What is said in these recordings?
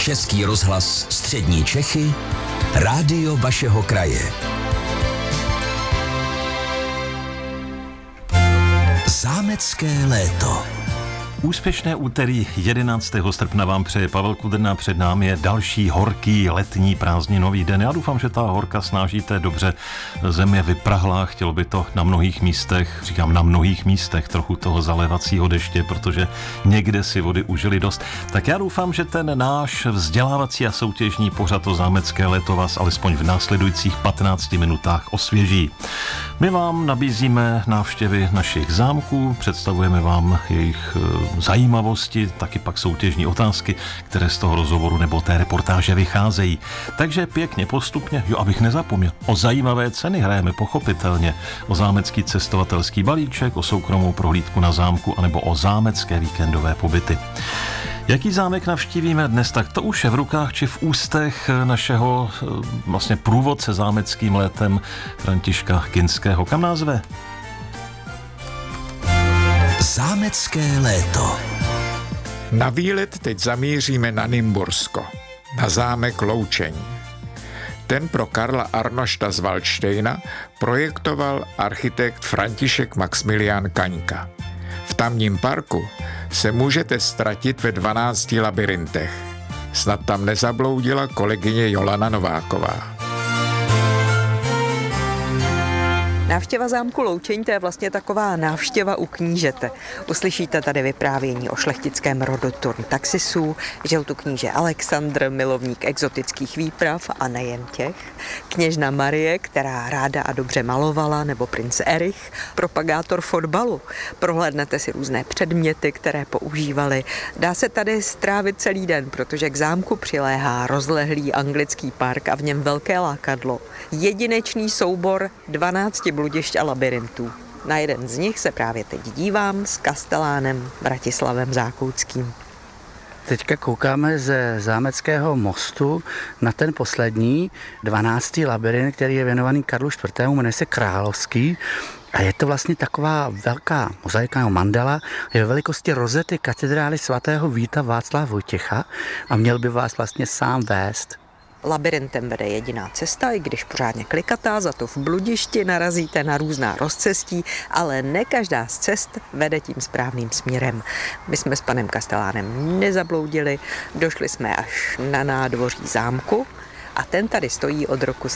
Český rozhlas Střední Čechy, rádio vašeho kraje. Zámecké léto. Úspěšné úterý 11. srpna vám přeje Pavel Kudrna, před námi je další horký letní prázdninový den. Já doufám, že ta horka snážíte dobře, zem je vyprahlá, chtělo by to na mnohých místech, říkám na mnohých místech, trochu toho zalévacího deště, protože někde si vody užili dost. Tak já doufám, že ten náš vzdělávací a soutěžní pořad o zámecké léto vás alespoň v následujících 15 minutách osvěží. My vám nabízíme návštěvy našich zámků, představujeme vám jejich zajímavosti, taky pak soutěžní otázky, které z toho rozhovoru nebo té reportáže vycházejí. Takže pěkně postupně, abych nezapomněl, o zajímavé ceny hrajeme pochopitelně, o zámecký cestovatelský balíček, o soukromou prohlídku na zámku anebo o zámecké víkendové pobyty. Jaký zámek navštívíme dnes, tak to už je v rukách či v ústech našeho vlastně průvodce zámeckým létem Františka Kinského. Kam nás ve? Zámecké léto. Na výlet teď zamíříme na Nymbursko, na zámek Loučeň. Ten pro Karla Arnošta z Valdštejna projektoval architekt František Maxmilián Kaňka. V tamním parku se můžete ztratit ve 12 labyrintech. Snad tam nezabloudila kolegyně Jolana Nováková. Návštěva zámku Loučeň, to je vlastně taková návštěva u knížete. Uslyšíte tady vyprávění o šlechtickém rodu Turn Taxisů, žil tu kníže Alexandr, milovník exotických výprav a nejen těch, kněžna Marie, která ráda a dobře malovala, nebo princ Erich, propagátor fotbalu. Prohlédnete si různé předměty, které používali. Dá se tady strávit celý den, protože k zámku přiléhá rozlehlý anglický park a v něm velké lákadlo. Jedinečný soubor 12 bludišť a labyrintů. Na jeden z nich se právě teď dívám s kastelánem Bratislavem Zákouckým. Teďka koukáme ze Zámeckého mostu na ten poslední 12. labyrint, který je věnovaný Karlu IV., jmenuje se Královský. A je to vlastně taková velká mozaika nebo mandala, je ve velikosti rozety katedrály svatého Víta Václava Vojtěcha a měl by vás vlastně sám vést. Labyrintem vede jediná cesta, i když pořádně klikatá, za to v bludišti narazíte na různá rozcestí, ale ne každá z cest vede tím správným směrem. My jsme s panem kastelánem nezabloudili, došli jsme až na nádvoří zámku a ten tady stojí od roku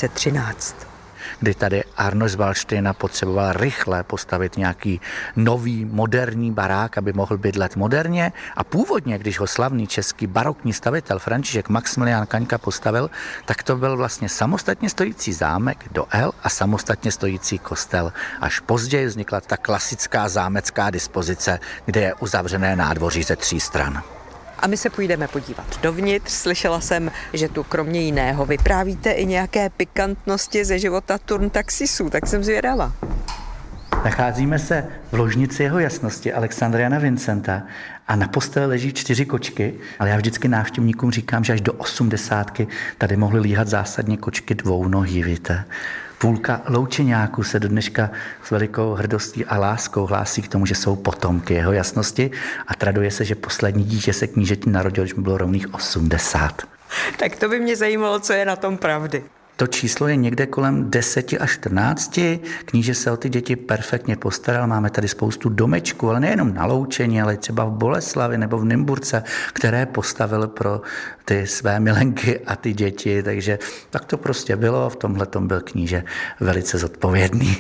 1713. Kdy tady Arnošt z Valdštejna potřeboval rychle postavit nějaký nový, moderní barák, aby mohl bydlet moderně. A původně, když ho slavný český barokní stavitel František Maxmilián Kaňka postavil, tak to byl vlastně samostatně stojící zámek do L a samostatně stojící kostel. Až později vznikla ta klasická zámecká dispozice, kde je uzavřené nádvoří ze 3 stran. A my se půjdeme podívat dovnitř. Slyšela jsem, že tu kromě jiného vyprávíte i nějaké pikantnosti ze života Turn Taxisů, tak jsem zvědavá. Nacházíme se v ložnici jeho jasnosti Alexandra Jana Vincenta a na posteli leží 4 kočky, ale já vždycky návštěvníkům říkám, že až do 80 tady mohly líhat zásadně kočky dvounohý, víte. Půlka loučeňáků se do dneška s velikou hrdostí a láskou hlásí k tomu, že jsou potomky jeho jasnosti a traduje se, že poslední dítě se knížeti narodil, když mu bylo rovných 80. Tak to by mě zajímalo, co je na tom pravdy. To číslo je někde kolem 10 až 14. Kníže se o ty děti perfektně postaral. Máme tady spoustu domečků, ale nejenom na Loučeni, ale třeba v Boleslavi nebo v Nymburce, které postavil pro ty své milenky a ty děti. Takže tak to prostě bylo. V tomhletom byl kníže velice zodpovědný.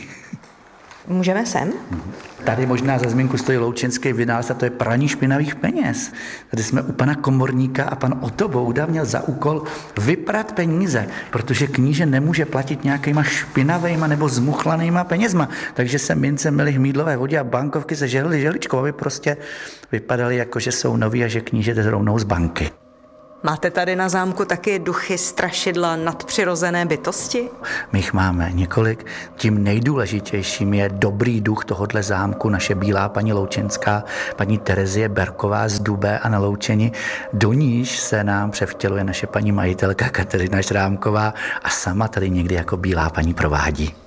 Můžeme sem? Tady možná za zmínku stojí loučenský vynález a to je praní špinavých peněz. Tady jsme u pana komorníka a pan Otto Bouda měl za úkol vyprat peníze, protože kníže nemůže platit nějakýma špinavejma nebo zmuchlanýma penězma. Takže se mince měly v mýdlové vodě a bankovky se žehlily želičkou, aby prostě vypadaly jako, že jsou noví a že kníže jde rovnou z banky. Máte tady na zámku taky duchy, strašidla, nadpřirozené bytosti? My jich máme několik. Tím nejdůležitějším je dobrý duch tohohle zámku, naše bílá paní loučenská, paní Terezie Berková z Dubé a na Loučeni. Do níž se nám převtěluje naše paní majitelka Kateřina Šrámková a sama tady někdy jako bílá paní provádí.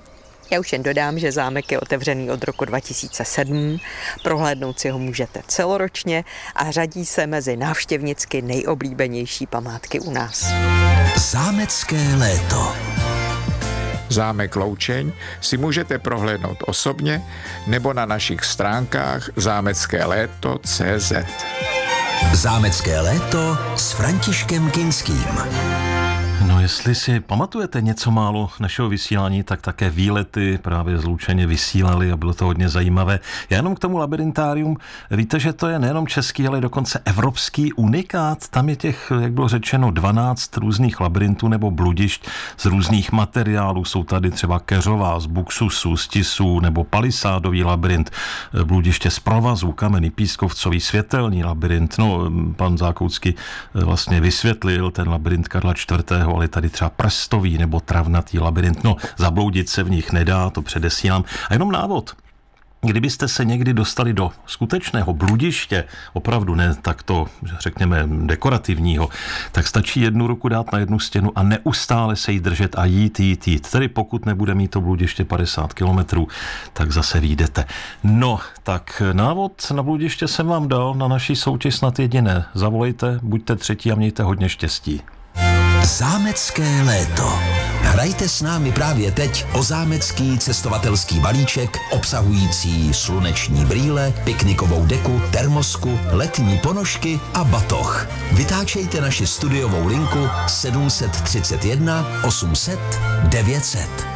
Já už jen dodám, že zámek je otevřený od roku 2007, prohlédnout si ho můžete celoročně a řadí se mezi návštěvnicky nejoblíbenější památky u nás. Zámecké léto. Zámek Loučeň si můžete prohlédnout osobně nebo na našich stránkách zámeckéléto.cz. Zámecké léto s Františkem Kinským. No, jestli si pamatujete něco málo našeho vysílání, tak také výlety právě z Loučeně vysílali a bylo to hodně zajímavé. Já jenom k tomu labyrintárium, víte, že to je nejenom český, ale dokonce evropský unikát. Tam je těch, jak bylo řečeno, 12 různých labyrintů nebo bludišť z různých materiálů. Jsou tady třeba keřová z buksusu, z tisů nebo palisádový labyrint, bludiště z provazů, kamenný pískovcový, světelný labyrint. No, pan Zákoucký vlastně vysvětlil ten labyrint Karla IV., ale tady třeba prstový nebo travnatý labyrint. No, zabloudit se v nich nedá, to předesílám. A jenom návod. Kdybyste se někdy dostali do skutečného bludiště, opravdu ne takto, řekněme, dekorativního, tak stačí jednu ruku dát na jednu stěnu a neustále se jí držet a jít. Tedy pokud nebude mít to bludiště 50 kilometrů, tak zase vyjdete. No, tak návod na bludiště jsem vám dal, na naší soutěž snad jediné. Zavolejte, buďte třetí a mějte hodně štěstí. Zámecké léto. Hrajte s námi právě teď o zámecký cestovatelský balíček obsahující sluneční brýle, piknikovou deku, termosku, letní ponožky a batoh. Vytáčejte naši studiovou linku 731 800 900.